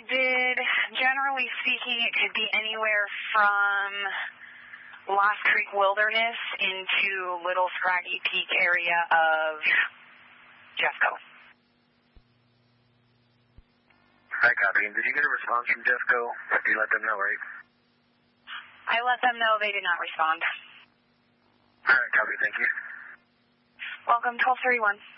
did, generally speaking, it could be anywhere from Lost Creek Wilderness into Little Scraggy Peak area of Jeffco. Hi, copy. Did you get a response from Jeffco? You let them know, right? I let them know. They did not respond. All right, copy. Thank you. Welcome, 1231.